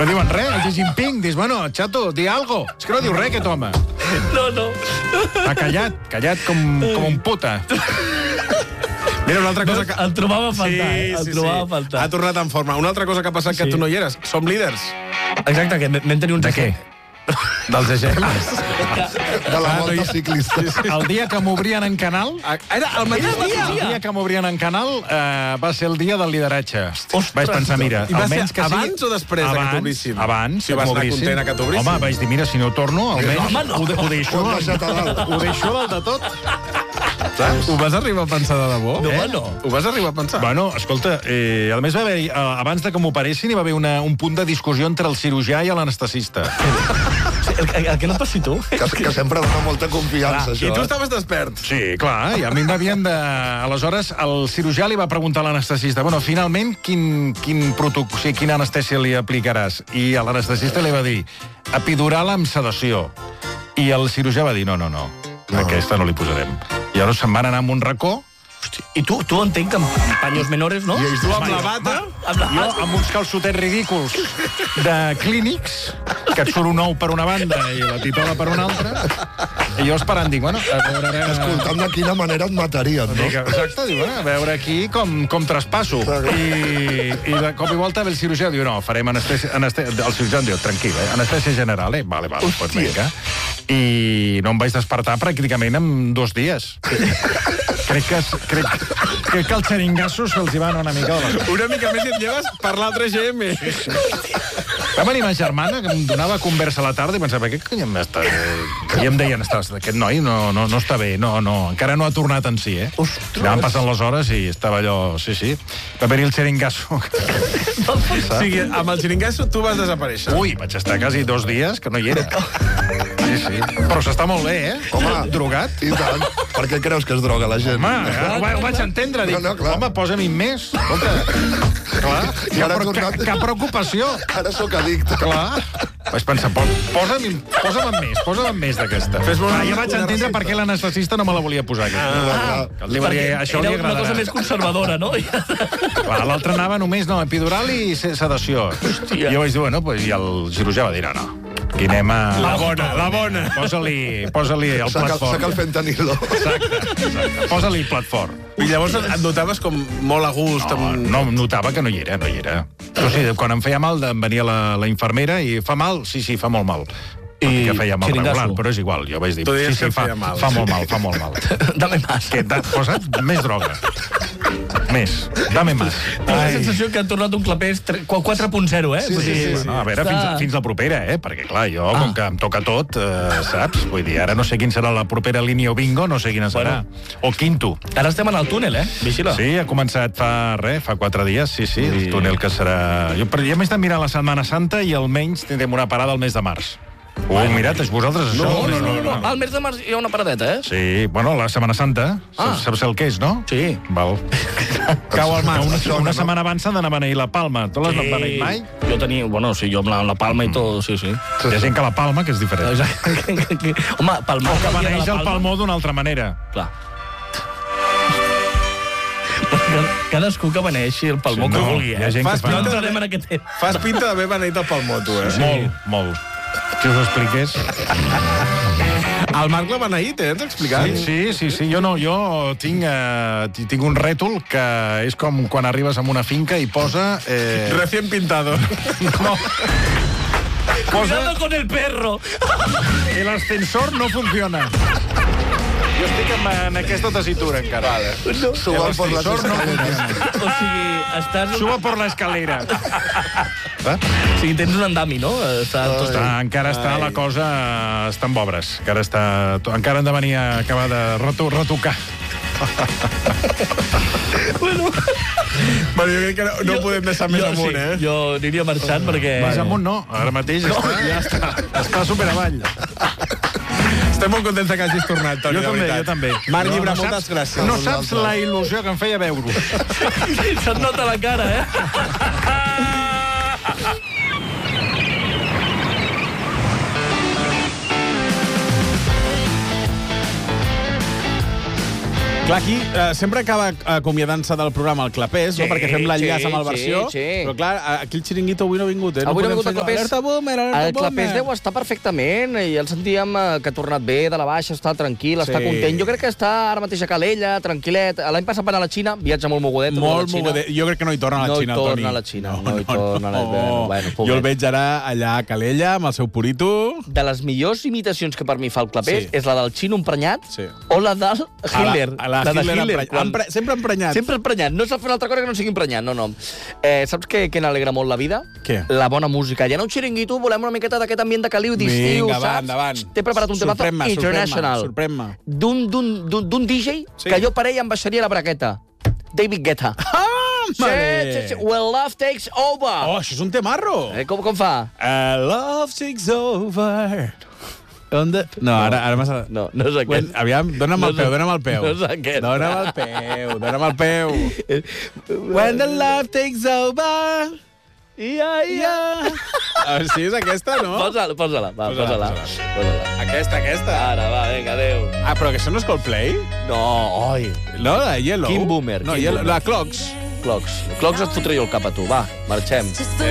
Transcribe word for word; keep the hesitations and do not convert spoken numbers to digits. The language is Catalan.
No diuen res, el Xi Jinping. Dius, bueno, xato, di algo. És que no diu res, aquest home. No, no. Ha callat, callat com, com un puta. Mira, una altra cosa que... El trobava a faltar, sí, eh? El sí, trobava sí. a faltar. Ha tornat en forma. Una altra cosa que ha passat que Sí. tu no hi eres. Som líders. Exacte, que vam tenir un... De què? Dels E G Ms. De la volta ciclista. El dia que m'obrien en canal... Era el mateix Era el dia. mateix El dia que m'obrien en canal eh, va ser el dia del lideratge. Ostres. Vaig pensar, mira, I va ser almenys que sigui... abans o després de que Abans, t'obrissin? Abans, Si vas anar m'obrissin. content a que t'obrissin? Home, vaig dir, mira, si no torno, almenys home, no. ho, de- ho deixo, Ho has deixat a dalt. ho deixo dalt de tot. Saps? Ho vas arribar a pensar de debò? No, Eh? no. Ho vas arribar a pensar? Bueno, escolta, eh, a més va haver eh, abans de que m'operessin hi va haver una, un punt de discussió entre el cirurgià i l'anestesista. El, el, el que no et passi tu. Que, que sempre dona molta confiança, I això. tu eh? estaves despert. Sí, clar, i a mi m'havien de... Aleshores, el cirurgià li va preguntar a l'anestesista, bueno, finalment, quin, quin protocol, o sigui, quina anestèsia li aplicaràs? I a l'anestesista li va dir, epidural amb sedació. I el cirurgià va dir, no, no, no, no. Aquesta no li posarem. I llavors se'n van anar amb un racó. Hosti, I tu, tu entenc que amb paños menores, no? I ells Tu dos amb la bata... Amb la... Jo, amb uns calçotets ridículs de clínics, que et surt un ou per una banda i la titola per una altra, i jo esperant, dic, bueno, a veure... A veure Escoltant de quina manera et matarien, no? Dic, exacte, diu, bueno, a veure aquí com, com traspasso. I, I de cop i volta ve el cirurgià, diu, no, farem anestèsia... anestèsia el cirurgià em diu, tranquil, eh? Anestèsia general, eh? Vale, vale, pues vinga. I no em vaig despertar pràcticament en dos dies. Crec que, crec, crec que el xeringasso se'ls hi va anar una mica de les... Una mica més i et lleves per l'altre G M. Va venir ma germana, que em donava conversa a la tarda, i pensava, què cony em està... I em deien, aquest noi no, no, no està bé, no, no, encara no ha tornat en si, eh? Ostres. Van passant les hores i estava allò... Sí, sí. Va venir el xeringasso. O sigui, amb el xiringasso tu vas desaparèixer. Ui, vaig estar quasi dos dies que no hi era. Sí, sí. Però s'està molt bé, eh? Home. Drogat. I tant. Per què creus que es droga la gent? Home, ja, ho, ho vaig entendre. Dic, No, no, clar. home, posa-m'hi més. Escolta, clar, I ara cap, ha tornat- cap, cap preocupació. Ara sóc addicte. Clar. Vaig pensar, po- posa'm, posa'm més, posa'm més d'aquesta. Fes-me una- Ah, ja vaig una entendre recepta. per què l'anestesista no me la volia posar, aquesta. Ah, Que li va dir, Perquè això li era una cosa agradarà. més conservadora, no? Clar, l'altre anava només, no, epidural i se- sedació. Hòstia. I jo vaig dir, bueno, pues, i el cirurgià va dir, no, no, aquí anem a... La bona, la bona. Posa-li posa el Saca, plat fort. saca el fentanilo. Exacte, exacte. Posa-li el plat fort. I llavors et notaves com molt a gust. No, amb... no, notava que no hi era, no hi era. O sigui, quan em feia mal, em venia la, la infermera i fa mal? Sí, sí, fa molt mal. I que feia mal xiringasso. regular, però és igual. Jo vaig dir, Tu deies sí, sí, que fa, feia mal. fa molt mal, fa molt mal. Dame más. Que da, posa't més droga. Més. Dame más. Tinc la sensació que ha tornat un clapés quatre punt zero, eh? Sí, Vull sí, dir, sí, Bueno, a veure, està- fins, fins la propera, eh? Perquè, clar, jo, Ah. com que em toca tot, eh, saps? Vull dir, ara no sé quin serà la propera línia o bingo, no sé quina serà. O quinto. Ara estem en el túnel, eh? Vigila. Sí, ha començat fa, res, fa quatre dies, sí, sí, el túnel que serà... Jo, però ja m'he estat mirant la Setmana Santa i almenys tindrem una parada al mes de març. Ho heu mirat, vosaltres, això? No, no, no, no. Al mes de març hi ha una paradeta, eh? Sí, bueno, la Setmana Santa, Ah. saps, saps el que és, no? Sí. Val. Cau al mar. Una, Això, una no? setmana abans s'han d'anar a beneir la Palma. Tu l'has anat a beneir mai? Jo tenia, bueno, sí, jo amb la, amb la palma i tot, sí, sí. Hi ha gent que la Palma, que és diferent. Exacte. Home, palmar... Que el dia de la beneix el Palma- palmó d'una altra manera. Clar. Cadascú que beneixi el palmó Sí, que no, vulgui, hi ha eh? gent que Fas fa... No pinta entrarem en aquest tema. Fas pinta d'haver beneït el palmó, tu, eh? Molt, molt. Si us ho expliqués... El Marc l'ha beneït, eh? Ens ha explicat. Sí, sí, sí, sí. Jo no, jo tinc, eh, tinc un rètol que és com quan arribes a una finca i posa... Eh, Recién pintado. no. Posa... Cuidado con el perro! El ascensor no funciona. Jo estic en, en aquesta tessitura encara. Vale. No. Suba per les L'ascensor no escaleres. funciona. O sigui, estàs... Suba per l'escalera. Va? O sigui, tens un andami, no? Està tot... Està, encara està la cosa... Està en obres. Encara, està, encara han de venir a acabar de reto, retocar. Bueno, Bueno, jo crec que no, no jo- podem deixar més jo, amunt, sí, eh? Jo aniria marxant perquè... Més amunt no, ara mateix està, ja està, està superavall. Estem molt contents que hagis tornat, Toni, Jo de també, veritat. jo també. Marc No, Llibre, no moltes saps- gràcies. No saps la il·lusió que em feia veure-ho. Se't nota la cara, eh? Clar, aquí eh, sempre acaba acomiadant-se del programa el Clapés, Sí, no? Perquè fem l'enllaç sí, amb el versió. sí, sí. Però clar, aquí el xiringuito avui no ha vingut, eh? Avui no ha podem vingut el fer allò, Clapés. Alerta boomer, alerta El Clapés boomer. deu estar perfectament, i el sentíem eh, que ha tornat bé de la baixa, està tranquil, Sí. està content. Jo crec que està ara mateix a Calella, tranquil·let. L'any passat va anar a la Xina, viatja molt mogudet. Molt a la Xina. mogudet. Jo crec que no hi torna a la No hi Xina, el torna Toni. a la Xina, no hi torna a la- bueno, bueno, pobret. jo el veig ara allà a Calella, amb el seu purito. De les millors imitacions que per mi fa el Clapés Sí. és la del xino emprenyat Sí. o la del Hitler. A la, a la, de Hitler, emprenyat. quan- Empre, sempre emprenyat. Sempre emprenyat. No sap fer una altra cosa que no sigui emprenyat, no, no. Eh, saps què, què n'alegra molt la vida? Què? La bona música. Ja no un xiringuito, volem una miqueta d'aquest ambient de caliu d'estiu, Vinga, va, saps? endavant. T'he preparat un temazo Sorprèn-me, international. sorprèn-me, sorprèn-me. D'un d'un- d'un- d'un D J Sí. que jo per ell em baixaria la braqueta. David Guetta. Ah, Sí, sí, sí. When love takes over. Oh, això és un temarro. Eh, com, com fa? Uh, love takes over. On the... No, ara, ara m'has... No, no és aquest. When, aviam, dona'm No el és- peu, dona'm el peu. no és aquest. Dona'm el peu, dona'm el peu. When the love takes over... Ia, ia. Ah, sí, és aquesta, no? Posa-la, posa-la, va, Posa-la, posa-la. posa-la. Posa-la. Aquesta, aquesta. Ara, va, vinga, adéu. Ah, però que això no és Coldplay? No, oi. No, la Yellow. Quin boomer, No, quin Yellow, boomer. la Clocks. Clocs. Clocs et fotré jo el cap a tu. Va, marxem. Just the